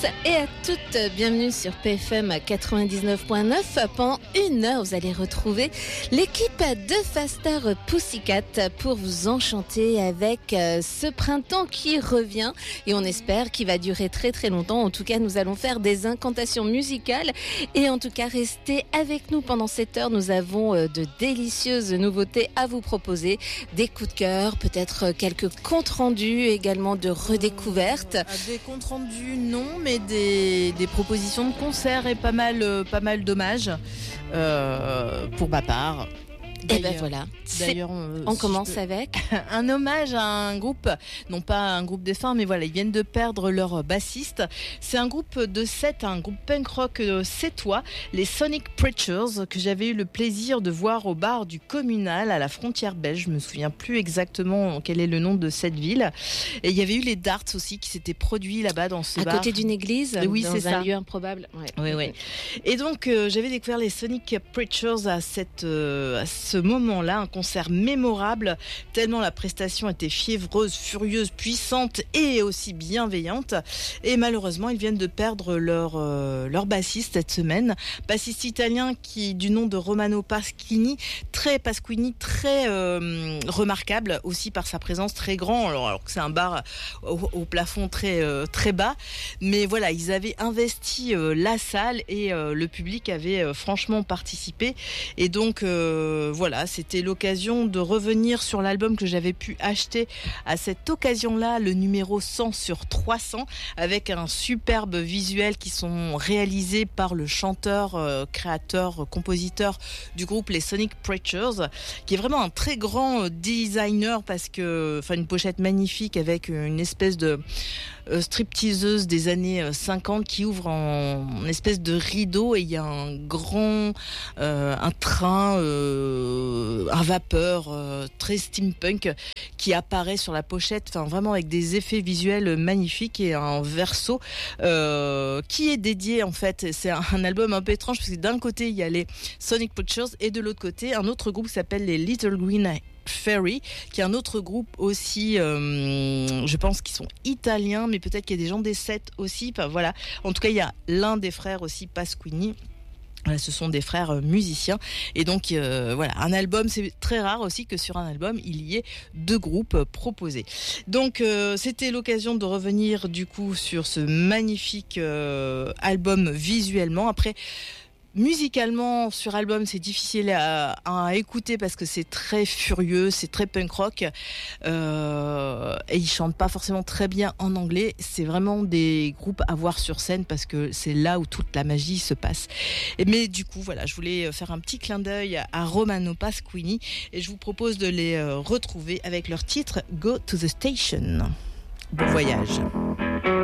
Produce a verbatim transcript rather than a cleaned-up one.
et à toutes, bienvenue sur P F M quatre-vingt-dix-neuf point neuf. Pendant une heure, vous allez retrouver l'équipe de Faster Pussycat pour vous enchanter avec ce printemps qui revient et on espère qu'il va durer très très longtemps. En tout cas, nous allons faire des incantations musicales et en tout cas, restez avec nous pendant cette heure. Nous avons de délicieuses nouveautés à vous proposer, des coups de cœur, peut-être quelques comptes rendus également de redécouvertes. Euh, des comptes rendus, non, mais des, des propositions de concerts et pas mal, euh, pas mal d'hommages euh, pour ma part. Et ben voilà. D'ailleurs, euh, on si commence peux... avec un hommage à un groupe, non pas un groupe défunt, mais voilà, ils viennent de perdre leur bassiste. C'est un groupe de sept, un groupe punk rock sétois, les Sonic Preachers, que j'avais eu le plaisir de voir au bar du Communal à la frontière belge. Je me souviens plus exactement quel est le nom de cette ville. Et il y avait eu les Darts aussi qui s'étaient produits là-bas dans ce à bar. À côté d'une église, et oui, dans c'est un ça. lieu improbable. Ouais. Oui, oui. Et donc, euh, j'avais découvert les Sonic Preachers à, cette, euh, à ce moment-là, un concert mémorable, tellement la prestation était fiévreuse, furieuse, puissante et aussi bienveillante. Et malheureusement, ils viennent de perdre leur, euh, leur bassiste cette semaine. Bassiste italien qui, du nom de Romano Pasquini, très Pasquini, très euh, remarquable aussi par sa présence très grand, alors, alors que c'est un bar au, au plafond très, euh, très bas. Mais voilà, ils avaient investi euh, la salle et euh, le public avait euh, franchement participé. Et donc, euh, voilà, c'était C'était l'occasion de revenir sur l'album que j'avais pu acheter à cette occasion-là, le numéro cent sur trois cents, avec un superbe visuel qui sont réalisés par le chanteur, euh, créateur, euh, compositeur du groupe les Sonic Preachers, qui est vraiment un très grand designer parce que, enfin, une pochette magnifique avec une espèce de euh, stripteaseuse des années cinquante qui ouvre en, en espèce de rideau et il y a un grand, euh, un train, euh, un vapeur euh, très steampunk qui apparaît sur la pochette, enfin vraiment avec des effets visuels magnifiques et un verso euh, qui est dédié en fait. C'est un, un album un peu étrange parce que d'un côté il y a les Sonic Preachers et de l'autre côté un autre groupe qui s'appelle les Little Green Fairy, qui est un autre groupe aussi, euh, je pense qu'ils sont italiens, mais peut-être qu'il y a des gens des sept aussi. Enfin voilà. En tout cas, il y a l'un des frères aussi, Pasquini. Ce sont des frères musiciens et donc euh, voilà, un album, c'est très rare aussi que sur un album il y ait deux groupes proposés. Donc euh, c'était l'occasion de revenir du coup sur ce magnifique euh, album visuellement. Après, musicalement, sur album, c'est difficile à, à écouter parce que c'est très furieux, c'est très punk rock euh, et ils chantent pas forcément très bien en anglais. C'est vraiment des groupes à voir sur scène parce que c'est là où toute la magie se passe. Et, mais du coup, voilà, je voulais faire un petit clin d'œil à Romano Pasquini et je vous propose de les retrouver avec leur titre Go to the Station. Bon voyage.